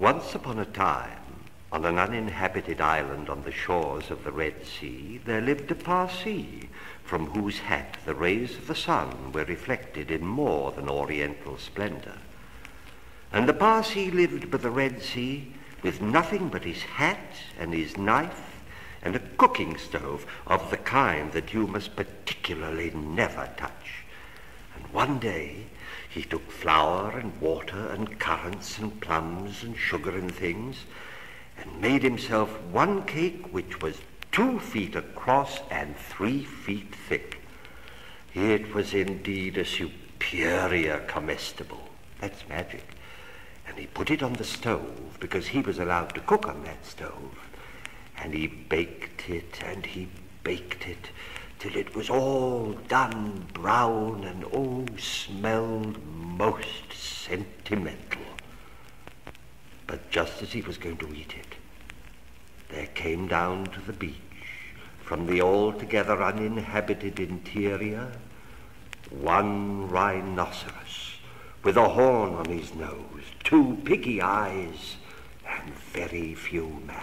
Once upon a time, on an uninhabited island on the shores of the Red Sea, there lived a Parsee, from whose hat the rays of the sun were reflected in more than oriental splendor. And the Parsee lived by the Red Sea with nothing but his hat and his knife and a cooking stove of the kind that you must particularly never touch. And one day he took flour and water and currants and plums and sugar and things and made himself one cake which was 2 feet across and 3 feet thick. It was indeed a superior comestible. That's magic. And he put it on the stove because he was allowed to cook on that stove. And he baked it and he baked it till it was all done brown and smelled most sentimental. But just as he was going to eat it, there came down to the beach, from the altogether uninhabited interior, one rhinoceros with a horn on his nose, 2 piggy eyes, and very few manners.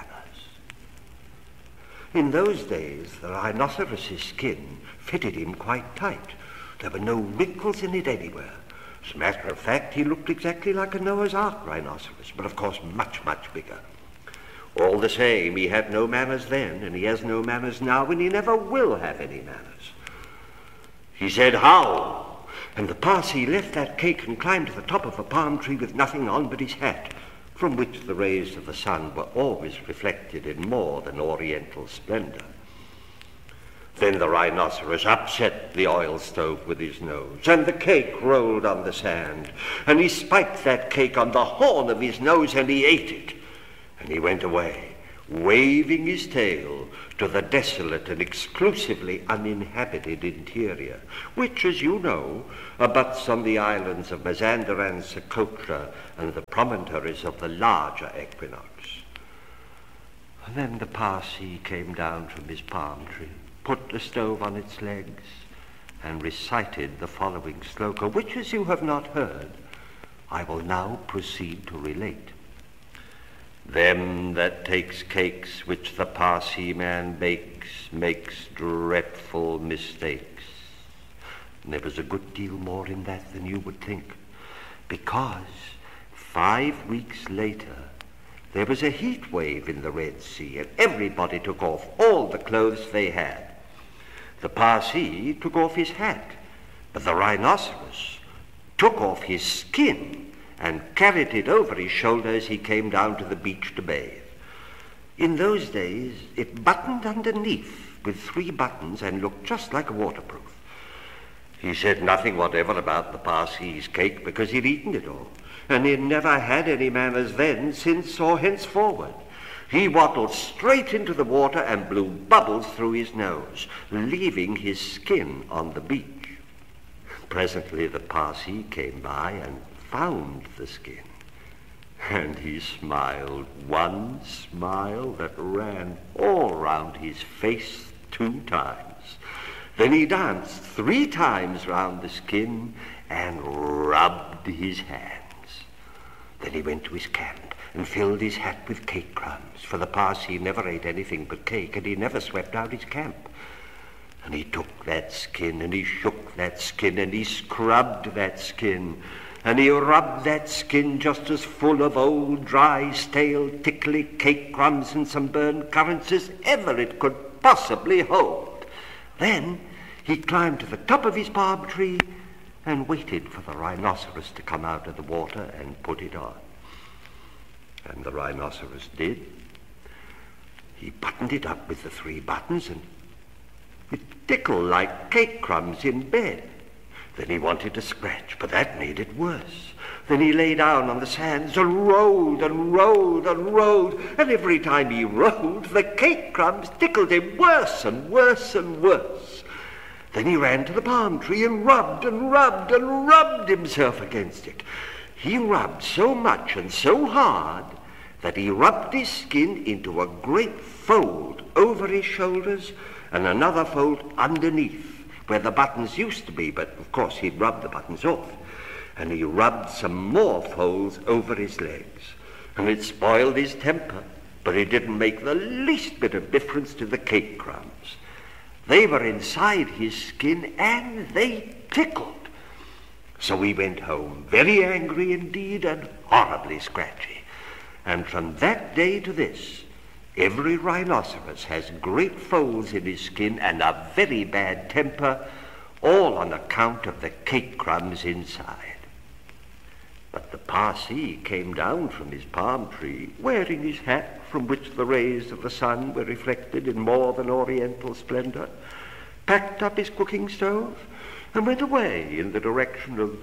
In those days, the rhinoceros's skin fitted him quite tight. There were no wrinkles in it anywhere. As a matter of fact, he looked exactly like a Noah's Ark rhinoceros, but of course much, much bigger. All the same, he had no manners then, and he has no manners now, and he never will have any manners. He said, "How?" And the Parsee left that cake and climbed to the top of a palm tree with nothing on but his hat, from which the rays of the sun were always reflected in more than oriental splendor. Then the rhinoceros upset the oil stove with his nose, and the cake rolled on the sand, and he spiked that cake on the horn of his nose, and he ate it. And he went away, waving his tail to the desolate and exclusively uninhabited interior, which, as you know, abuts on the islands of Mazander and Socotra and the promontories of the larger equinox. And then the Parsee came down from his palm tree, put the stove on its legs, and recited the following sloka, which, as you have not heard, I will now proceed to relate. Them that takes cakes which the Parsee man bakes makes dreadful mistakes. And there was a good deal more in that than you would think, because 5 weeks later there was a heat wave in the Red Sea, and everybody took off all the clothes they had. The Parsee took off his hat, but the rhinoceros took off his skin and carried it over his shoulder as he came down to the beach to bathe. In those days, it buttoned underneath with 3 buttons and looked just like a waterproof. He said nothing whatever about the Parsee's cake because he'd eaten it all, and he'd never had any manners then, since, or henceforward. He waddled straight into the water and blew bubbles through his nose, leaving his skin on the beach. Presently the Parsee came by and found the skin, and he smiled one smile that ran all round his face 2 times. Then he danced 3 times round the skin and rubbed his hands. Then he went to his camp and filled his hat with cake crumbs, for the Parsee never ate anything but cake, and he never swept out his camp. And he took that skin, and he shook that skin, and he scrubbed that skin, and he rubbed that skin just as full of old, dry, stale, tickly cake crumbs and some burned currants as ever it could possibly hold. Then he climbed to the top of his palm tree and waited for the rhinoceros to come out of the water and put it on. And the rhinoceros did. He buttoned it up with the 3 buttons, and it tickled like cake crumbs in bed. Then he wanted to scratch, but that made it worse. Then he lay down on the sands and rolled and rolled and rolled, and every time he rolled, the cake crumbs tickled him worse and worse and worse. Then he ran to the palm tree and rubbed and rubbed and rubbed himself against it. He rubbed so much and so hard that he rubbed his skin into a great fold over his shoulders and another fold underneath, where the buttons used to be, but of course he'd rubbed the buttons off. And he rubbed some more folds over his legs. and it spoiled his temper, but it didn't make the least bit of difference to the cake crumbs. They were inside his skin, and they tickled. So he went home very angry indeed and horribly scratchy. And from that day to this, every rhinoceros has great folds in his skin and a very bad temper, all on account of the cake crumbs inside. But the Parsee came down from his palm tree, wearing his hat from which the rays of the sun were reflected in more than oriental splendor, packed up his cooking stove, and went away in the direction of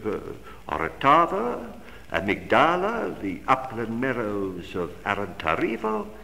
Orotava, Amygdala, the upland meadows of Anantarivo,